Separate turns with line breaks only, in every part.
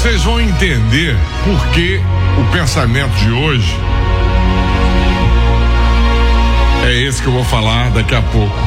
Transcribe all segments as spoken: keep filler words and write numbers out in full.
vocês vão entender por que o pensamento de hoje é esse que eu vou falar daqui a pouco.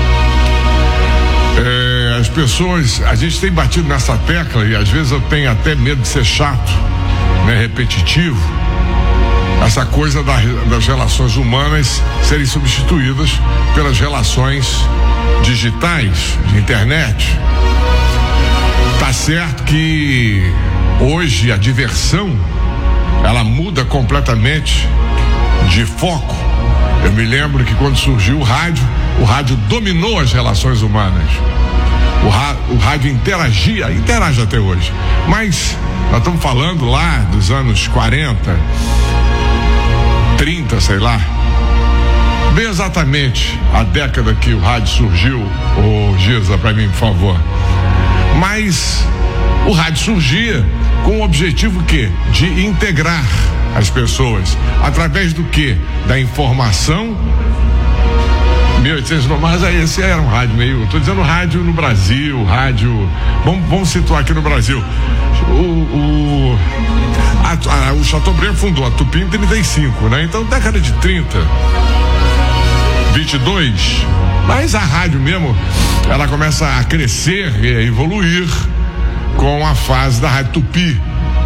É, as pessoas, a gente tem batido nessa tecla e às vezes eu tenho até medo de ser chato, né, repetitivo, essa coisa da, das relações humanas serem substituídas pelas relações digitais, de internet. Tá certo que hoje a diversão ela muda completamente de foco. Eu me lembro que quando surgiu o rádio, o rádio dominou as relações humanas. O, ra, o rádio interagia, interage até hoje. Mas nós estamos falando lá dos anos quarenta, trinta, sei lá. Bem exatamente a década que o rádio surgiu. Ô, Giza, para mim, por favor. Mas o rádio surgia com o objetivo quê? De integrar as pessoas. Através do quê? Da informação. mil e oitocentos, mas aí esse era um rádio meio, estou dizendo rádio no Brasil, rádio, vamos, vamos situar aqui no Brasil. O, o, a, a, o Chateaubriand fundou a Tupi em trinta e cinco, né? Então década de trinta, vinte e dois, mas a rádio mesmo, ela começa a crescer e a evoluir com a fase da Rádio Tupi.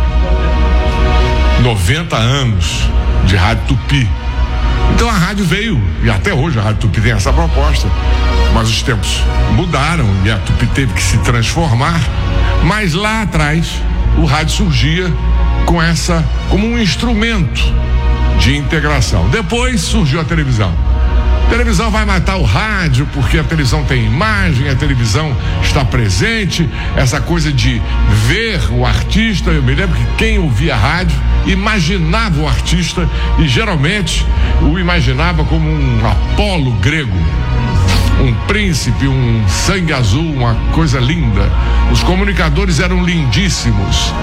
noventa anos de Rádio Tupi. Então a rádio veio, e até hoje a Rádio Tupi tem essa proposta, mas os tempos mudaram e a Tupi teve que se transformar. Mas lá atrás o rádio surgia com essa, como um instrumento de integração. Depois surgiu a televisão. A televisão vai matar o rádio porque a televisão tem imagem, a televisão está presente, essa coisa de ver o artista. Eu me lembro que quem ouvia rádio imaginava o artista e geralmente o imaginava como um Apolo grego, um príncipe, um sangue azul, uma coisa linda. Os comunicadores eram lindíssimos.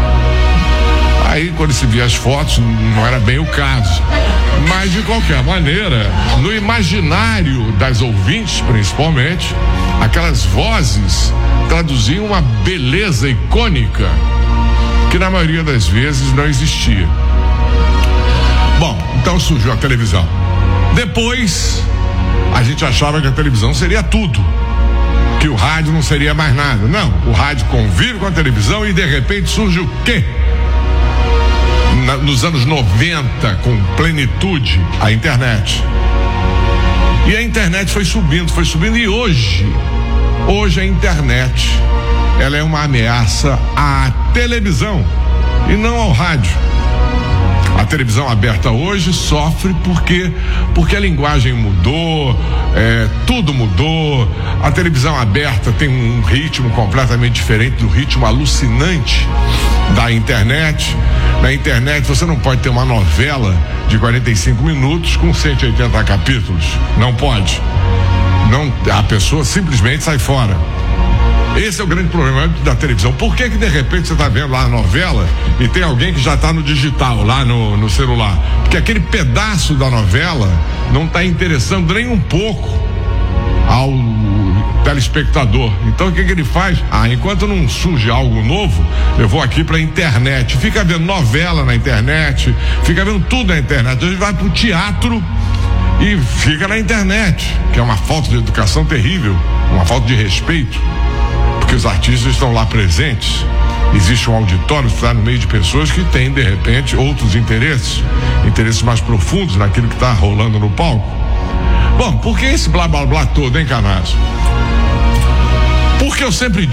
Aí quando se via as fotos não era bem o caso, mas de qualquer maneira, no imaginário das ouvintes principalmente, aquelas vozes traduziam uma beleza icônica que na maioria das vezes não existia. Bom, então surgiu a televisão. Depois a gente achava que a televisão seria tudo, que o rádio não seria mais nada. Não, o rádio convive com a televisão e de repente surge o quê? Na, nos anos noventa, com plenitude, a internet. E a internet foi subindo, foi subindo e hoje, hoje a internet, ela é uma ameaça à televisão e não ao rádio. A televisão aberta hoje sofre porque, porque a linguagem mudou, é, tudo mudou. A televisão aberta tem um ritmo completamente diferente do ritmo alucinante da internet. Na internet você não pode ter uma novela de quarenta e cinco minutos com cento e oitenta capítulos. Não pode. Não, a pessoa simplesmente sai fora. Esse é o grande problema da televisão. Por que que de repente você está vendo lá a novela e tem alguém que já está no digital, lá no, no celular? Porque aquele pedaço da novela não está interessando nem um pouco ao telespectador. Então o que que ele faz? Ah, enquanto não surge algo novo, eu vou aqui para a internet. Fica vendo novela na internet, fica vendo tudo na internet. A gente vai para o teatro e fica na internet, que é uma falta de educação terrível, uma falta de respeito. Porque os artistas estão lá presentes, existe um auditório, está no meio de pessoas que têm de repente outros interesses, interesses mais profundos naquilo que está rolando no palco. Bom, por que esse blá blá blá todo, hein, Canazzo? Porque eu sempre